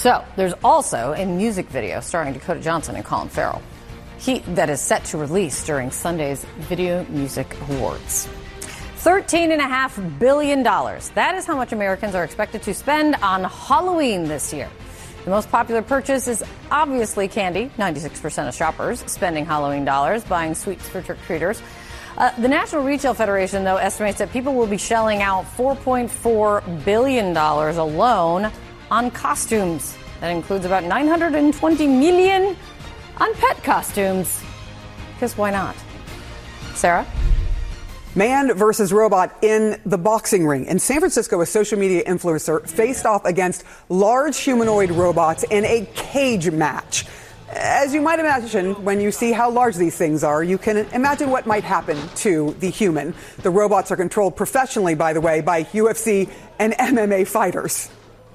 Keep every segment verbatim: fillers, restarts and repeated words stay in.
So there's also a music video starring Dakota Johnson and Colin Farrell. He, that is set to release during Sunday's Video Music Awards. thirteen point five billion dollars. That is how much Americans are expected to spend on Halloween this year. The most popular purchase is obviously candy. ninety-six percent of shoppers spending Halloween dollars buying sweets for trick-or-treaters. Uh, the National Retail Federation, though, estimates that people will be shelling out four point four billion dollars alone on costumes. That includes about nine hundred twenty million dollars on pet costumes. Because why not? Sarah? Man versus robot in the boxing ring. In San Francisco, a social media influencer faced off against large humanoid robots in a cage match. As you might imagine, when you see how large these things are, you can imagine what might happen to the human. The robots are controlled professionally, by the way, by U F C and M M A fighters.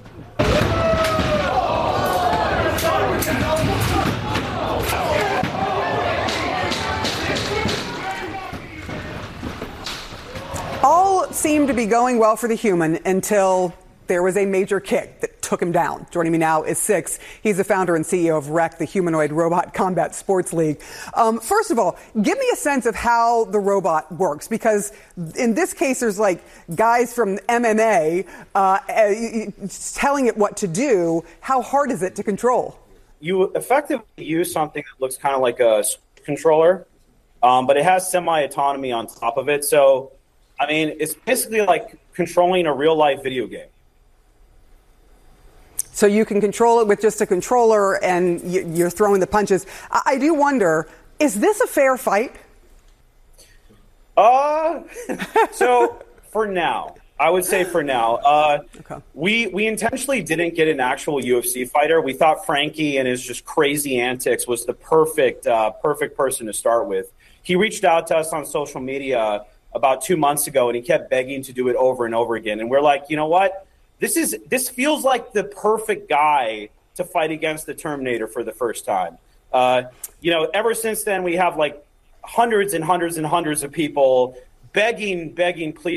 All seemed to be going well for the human until there was a major kick that took him down. Joining me now is Six. He's the founder and C E O of R E C, the Humanoid Robot Combat Sports League. Um, first of all, give me a sense of how the robot works, because in this case, there's like guys from M M A uh, telling it what to do. How hard is it to control? You effectively use something that looks kind of like a controller, um, but it has semi-autonomy on top of it. So, I mean, it's basically like controlling a real-life video game. So you can control it with just a controller and you're throwing the punches. I do wonder, is this a fair fight? Uh, so for now, I would say for now, uh, okay. we, we intentionally didn't get an actual U F C fighter. We thought Frankie and his just crazy antics was the perfect, uh, perfect person to start with. He reached out to us on social media about two months ago and he kept begging to do it over and over again. And we're like, you know what? This is this feels like the perfect guy to fight against the Terminator for the first time. Uh, you know, ever since then, we have like hundreds and hundreds and hundreds of people begging, begging, please.